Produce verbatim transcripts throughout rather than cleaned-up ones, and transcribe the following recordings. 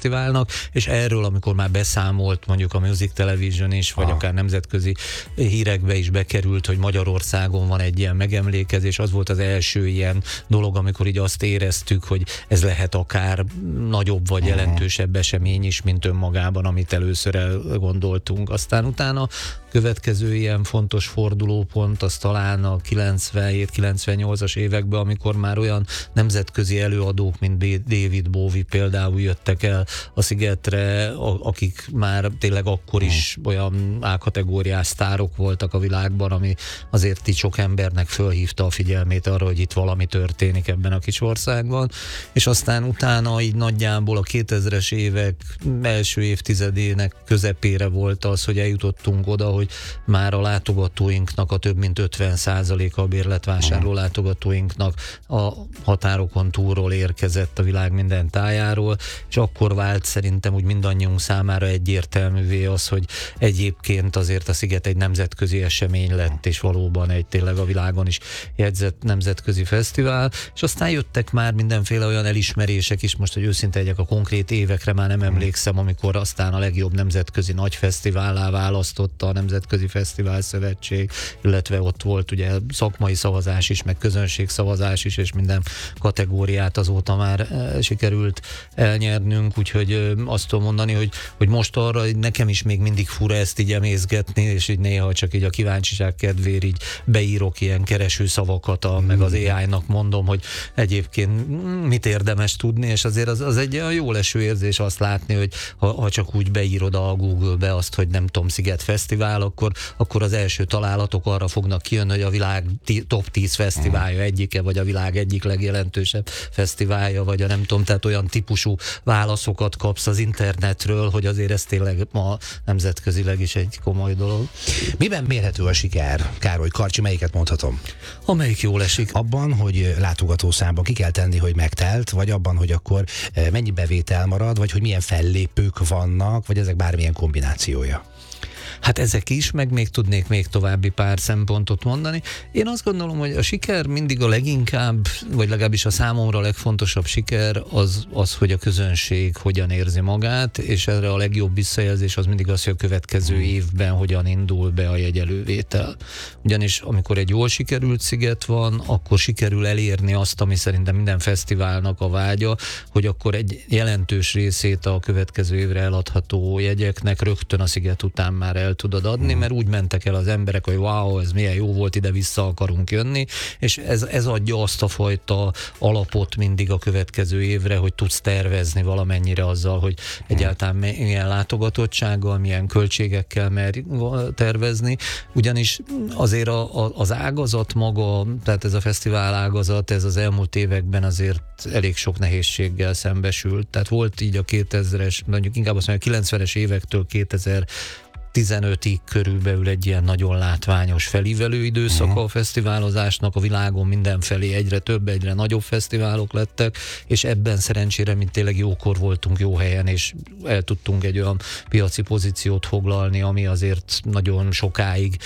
fesztiválnak, és erről, amikor már beszámolt mondjuk a Music Television is, vagy Aha. akár nemzetközi hírekbe is bekerült, hogy Magyarországon van egy ilyen megemlékezés, az volt az első ilyen dolog, amikor így azt éreztük, hogy ez lehet akár nagyobb vagy jelentősebb esemény is, mint önmagában, amit először elgondoltunk. Aztán utána következő ilyen fontos fordulópont az talán a kilencvenhét kilencvennyolcas években, amikor már olyan nemzetközi előadók, mint David Bowie például jöttek el a szigetre, akik már tényleg akkor is olyan A-kategóriás sztárok voltak a világban, ami azért így sok embernek fölhívta a figyelmét arra, hogy itt valami történik ebben a kis országban, és aztán utána így nagyjából a kétezres évek első évtizedének közepére volt az, hogy eljutottunk oda, hogy már a látogatóinknak a több mint ötven százaléka, a bérletvásárló látogatóinknak a határokon túlról érkezett a világ minden tájáról, és akkor vált szerintem úgy mindannyiunk számára egyértelművé az, hogy egyébként azért a sziget egy nemzetközi esemény lett, és valóban egy tényleg a világon is jegyzett nemzetközi fesztivál, és aztán jöttek már mindenféle olyan elismerések is, most, hogy őszinte legyek, a konkrét évekre már nem emlékszem, amikor aztán a legjobb nemzetközi nagy fesztiválá választotta a Nemzetközi Fesztivál Szövetség, illetve ott volt ugye szakmai szavazás is, meg közönségszavazás is, és minden kategóriát azóta már e, sikerült elnyernünk, úgyhogy e, azt tudom mondani, hogy, hogy most arra nekem is még mindig fura ezt így emészgetni, és így néha csak így a kíváncsiság kedvéért így beírok ilyen kereső szavakat, a, meg az á í-nak mondom, hogy egyébként mit érdemes tudni, és azért az, az egy olyan jó leső érzés azt látni, hogy ha, ha csak úgy beírod a Google-be azt, hogy nem tudom, Sziget Fesztivál, akkor, akkor az első találatok arra fognak kijönni, hogy a világ tí, top tíz fesztiválja egyike, vagy a világ egyik legjelentősebb fesztiválja, vagy a nem tudom, tehát olyan típusú válaszokat kapsz az internetről, hogy azért ez tényleg ma nemzetközileg is egy komoly dolog. Miben mérhető a siker? Károly Karcsi, melyiket mondhatom? Amelyik jól esik. Abban, hogy látogatószámba ki kell tenni, hogy megtelt, vagy abban, hogy akkor mennyi bevétel marad, vagy hogy milyen fellépők vannak, vagy ezek bármilyen kombinációja? Hát ezek is, meg még tudnék még további pár szempontot mondani. Én azt gondolom, hogy a siker mindig a leginkább, vagy legalábbis a számomra a legfontosabb siker az, az, hogy a közönség hogyan érzi magát, és erre a legjobb visszajelzés az mindig az, hogy a következő évben hogyan indul be a jegyelővétel. Ugyanis amikor egy jól sikerült sziget van, akkor sikerül elérni azt, ami szerintem minden fesztiválnak a vágya, hogy akkor egy jelentős részét a következő évre eladható jegyeknek rögtön a sziget után már el tudod adni, mert úgy mentek el az emberek, hogy wow, ez milyen jó volt, ide vissza akarunk jönni, és ez, ez adja azt a fajta alapot mindig a következő évre, hogy tudsz tervezni valamennyire azzal, hogy egyáltalán milyen látogatottsággal, milyen költségekkel mer tervezni, ugyanis azért a, a, az ágazat maga, tehát ez a fesztivál ágazat, ez az elmúlt években azért elég sok nehézséggel szembesült, tehát volt így a kétezres, mondjuk inkább azt mondja, a kilencvenes évektől kétezer-tizenötig körülbelül egy ilyen nagyon látványos felívelő időszaka a fesztiválozásnak, a világon mindenfelé egyre több, egyre nagyobb fesztiválok lettek, és ebben szerencsére, mint tényleg jókor voltunk jó helyen, és el tudtunk egy olyan piaci pozíciót foglalni, ami azért nagyon sokáig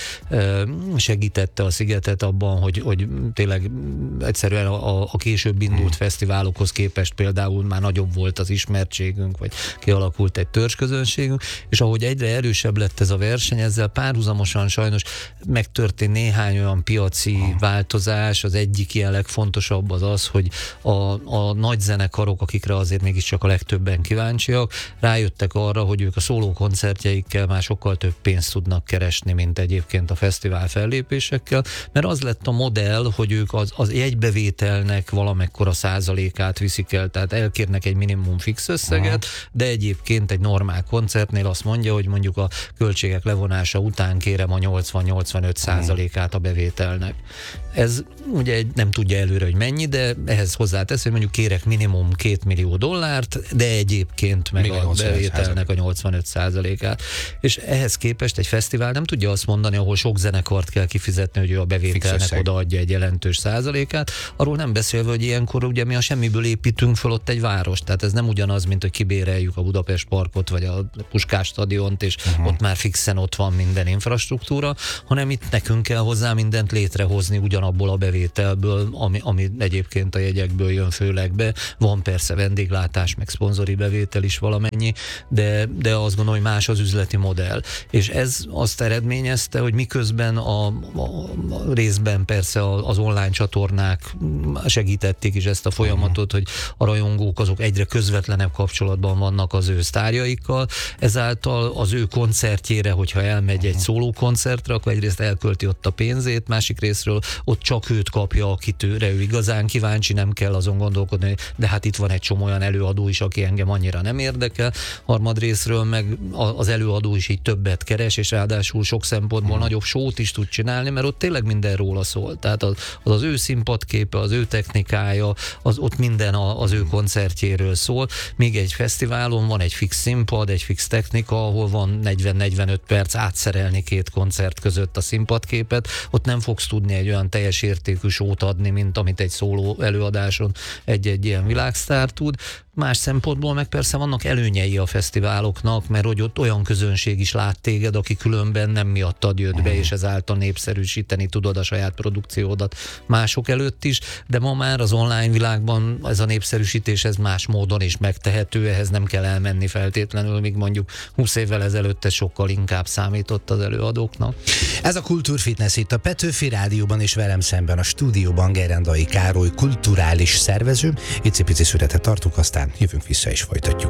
segítette a szigetet abban, hogy, hogy tényleg egyszerűen a, a később indult fesztiválokhoz képest például már nagyobb volt az ismertségünk, vagy kialakult egy törzsközönségünk, és ahogy egyre erősebb lett ez a verseny, ezzel párhuzamosan sajnos megtörtént néhány olyan piaci változás. Az egyik ilyen legfontosabb az az, hogy a, a nagy zenekarok, akikre azért mégiscsak a legtöbben kíváncsiak, rájöttek arra, hogy ők a szóló koncertjeikkel már sokkal több pénzt tudnak keresni, mint egyébként a fesztivál fellépésekkel, mert az lett a modell, hogy ők az, az jegybevételnek valamekkora százalékát viszik el, tehát elkérnek egy minimum fix összeget, de egyébként egy normál koncertnél azt mondja, hogy mondjuk a költségek levonása után kérem a nyolcvan-nyolcvanöt százalékát a bevételnek. Ez ugye nem tudja előre, hogy mennyi, de ehhez hozzátesz, hogy mondjuk kérek minimum két millió dollárt, de egyébként meg még a bevételnek a nyolcvanöt százalékát. És ehhez képest egy fesztivál nem tudja azt mondani, ahol sok zenekart kell kifizetni, hogy ő a bevételnek odaadja egy jelentős százalékát. Arról nem beszélve, hogy ilyenkor ugye mi a semmiből építünk föl ott egy várost. Tehát ez nem ugyanaz, mint hogy kibéreljük a Budapest Parkot, vagy a Puskás stadiont, és uh-huh. ott már már fixen ott van minden infrastruktúra, hanem itt nekünk kell hozzá mindent létrehozni ugyanabból a bevételből, ami, ami egyébként a jegyekből jön főleg be. Van persze vendéglátás, meg szponzori bevétel is valamennyi, de, de azt gondolom, hogy más az üzleti modell. És ez azt eredményezte, hogy miközben a, a, a részben persze az online csatornák segítették is ezt a folyamatot, hogy a rajongók azok egyre közvetlenebb kapcsolatban vannak az ő sztárjaikkal, ezáltal az ő koncertjére, hogyha elmegy egy szóló koncertre, akkor egyrészt elkölti ott a pénzét, másik részről ott csak őt kapja, akit őre ő igazán kíváncsi, nem kell azon gondolkodni, de hát itt van egy csomó olyan előadó is, aki engem annyira nem érdekel, harmad részről meg az előadó is így többet keres, és ráadásul sok szempontból hmm. nagyobb sót is tud csinálni, mert ott tényleg minden róla szól. Tehát az az, az ő színpadképe, az ő technikája, az ott minden a, az ő koncertjéről szól. Még egy fesztiválon van egy fix színpad, egy fix technika, ahol van negyven-negyvenöt perc átszerelni két koncert között a színpadképet. Ott nem fogsz tudni egy olyan teljes értékű sót adni, mint amit egy szóló előadáson egy-egy ilyen világsztár tud. Más szempontból meg persze vannak előnyei a fesztiváloknak, mert hogy ott olyan közönség is lát téged, aki különben nem miattad jött be, és ezáltal népszerűsíteni tudod a saját produkciódat mások előtt is, de ma már az online világban ez a népszerűsítés ez más módon is megtehető, ehhez nem kell elmenni feltétlenül, míg mondjuk húsz évvel ezelőtt ez sokkal inkább számított az előadóknak. Ez a Kultúrfitness itt a Petőfi Rádióban, és velem szemben a stúdióban Gerendai Károly kulturális szervező. Icipici szünetet tartunk, aztán jövünk vissza és folytatjuk.